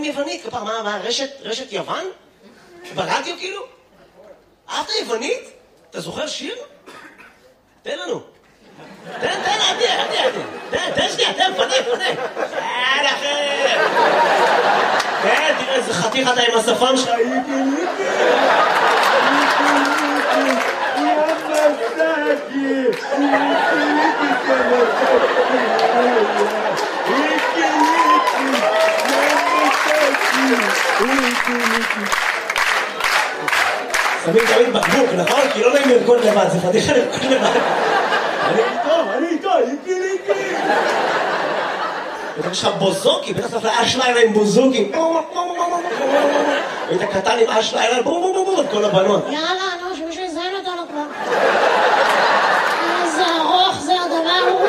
יוונית, כפר, מה, רשת יוון? ברדיו כאילו? אהבת יוונית? אתה זוכר שיר? תן לנו. תן, תן שנייה, תן, פתק. תן אחר. כן, תראה איזה חתיך אתה עם השפם שלך. שמים תמיד בקבוק, נכון? כי לא נעים לרקוד לבד, זה פתיחה לרקוד לבד. אני איתו, איקי. ואתה יש לך בוזוקי, בטח צריך לאש לילה עם בוזוקים. היית קטן עם אש לילה, את כל הבנות. יאללה, נו, שמישהו יזיין אותנו כבר. איזה ארוך זה הדבר.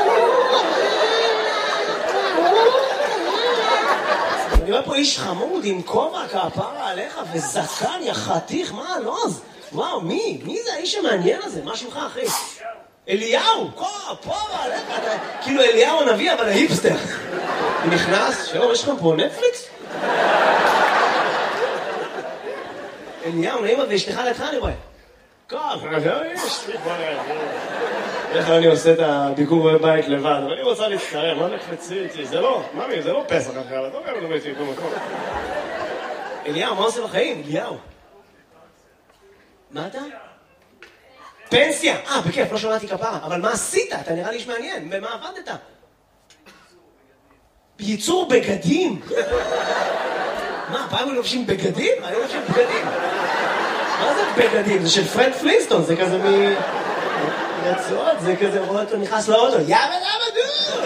אני רואה פה איש חמוד עם כובע כפרה עליך וזקן, יא חתיך, מה הלוז? וואו, מי זה האיש המעניין הזה? מה שמך, אחי? אליהו, כפרה עליך, כאילו אליהו הנביא, אבל ההיפסטר. הוא נכנס, שלום, יש לך פה נטפליקס? אליהו, נעימה ואשתך לידך, אני רואה. איך אני עושה את הביקור בבית לבד, אבל אני רוצה להצטרם, מה נקפצי איתי? זה לא, ממי, זה לא פסח אחר, אתה אומר, לא הייתי במקום. אליהו, מה עושה בחיים? אליהו. מה אתה? פנסיה! בכיף, לא שמעתי כפרה, אבל מה עשית? אתה נראה לי איש מעניין, במה עבדת? בייצור בגדים? מה, פעם הם לובשים בגדים? אני לובשים בגדים. מה זה בגדים? זה של פרד פלינסטון, זה כזה רצועות, זה כזה רואה אותו נכנס לאוטו, יאבא דו!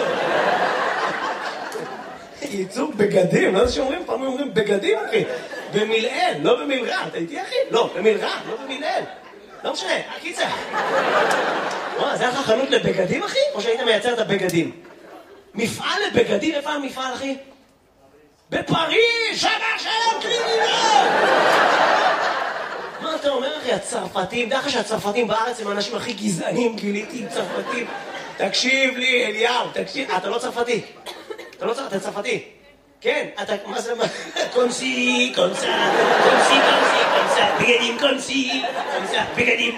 ייצור בגדים, לא זה שאומרים, פעם אומרים בגדים, אחי. במילאל, לא במילרע, אתה איתי, אחי? לא, במילרע, לא במילאל. לא משנה, הקיצה. זה היה לך חנות לבגדים, אחי? או שהיית מייצר את הבגדים? מפעל לבגדים, איפה המפעל, אחי? בפריז, שבר שלום קרימינל! מה אתה אומר, אחי? הצרפתים, דרך שהצרפתים בארץ הם האנשים הכי גזענים, גיליתי עם צרפתים. תקשיב לי, אליהו, תקשיב. אתה לא צרפתי. אתה צרפתי. כן, אתה, מה זה, קונסי, בגדים, קונסי, בגדים.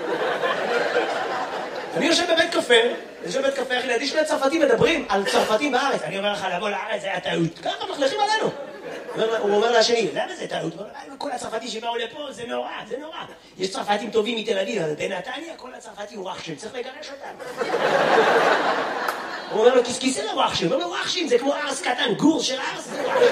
אני יושב בבית קפה, אחי, לידי שני צרפתים מדברים על צרפתים בארץ. אני אומר לך, לבוא לארץ, זה היה טעות. ככה מחלכים עלינו. הוא אומר לשני, למה זה טעות? כל הצרפתים שבאו לפה, זה נורא. יש צרפתים טובים מתל אביב, אבל בנתניה כל הצרפתים הוא רחשים, צריך לגרש אותם. הוא אומר לו, כיסא לרחשים, הוא אומר לו, רחשים, זה כמו ארס קטן, גור של ארס, זה רחשים.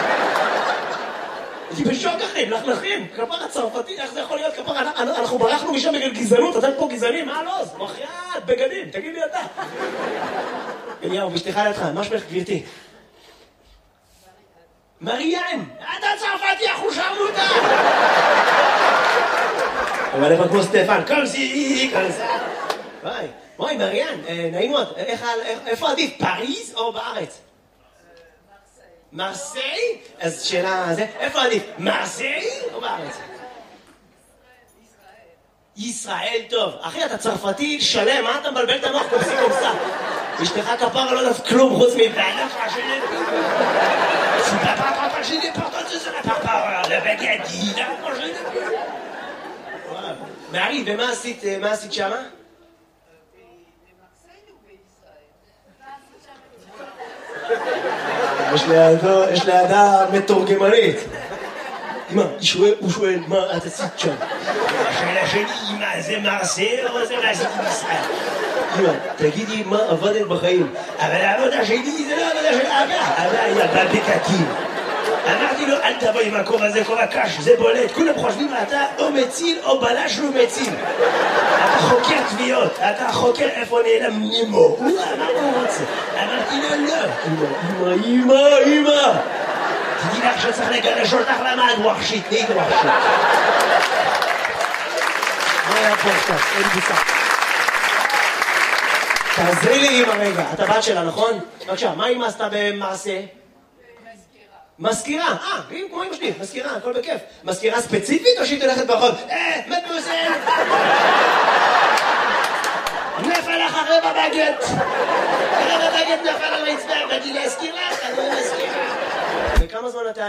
הייתי בשוק אחי, לכם, כפר הצרפתי, איך זה יכול להיות כפר, אנחנו ברחנו משם בגלל גזענות, אתם פה גזענים, מה לא? מחייאת, בגדים, תגיד לי אתה. אליהו, בשתיך לידך, מה שמך גבירתי? מריאן, אתה צרפתי, אנחנו שרנו אותה! אבל איפה כמו סטפן, קומסי. וואי, מריאן, נעים מאוד, איפה עדיף, פריז או בארץ? מרסיי? אז שאלה, איפה עדיף, מרסיי או בארץ? ישראל, טוב. אחי, אתה צרפתי שלם, מה אתה מבלבל את המוח קומסה? אשתך כפרה לא יודעת כלום חוץ מבעלך השני. מערי, ומה עשית שמה? יש לידה מתורגמנית. אמא, הוא שואל, מה את עשית שם? השאלה שלי, אמא, זה מרסיי או זה מה עשיתי בישראל? אמא, תגידי מה עבדת בחיים. אבל העבודה שלי זה לא עבודה של אבא היא עבד בקקים. אמרתי לו, אל תבוא עם הכובע הזה, כובע קש, זה בולט. כולם חושבים, אתה או מציל או בלש לא מציל. אתה חוקר תביעות, אתה חוקר איפה נעלם נימו. מה הוא רוצה? אמרתי לו, לא. אמא. תדעי לך שצריך לגרש אותך למה את ווחשית, נהיית ווחשית. מה היה פה עכשיו? אין בוצע. תעזרי לי אמא רגע, אתה בת שלה, נכון? בבקשה, מה אמא עשתה במעשה? מזכירה, כמו אמא שלי, מזכירה, הכל בכיף. מזכירה ספציפית או שהיא תלכת ברחוב? מדמוזל! נפל לך רבע בגט נפל על רצפה, באתי להזכיר לך, אני מזכירה. וכמה זמן אתה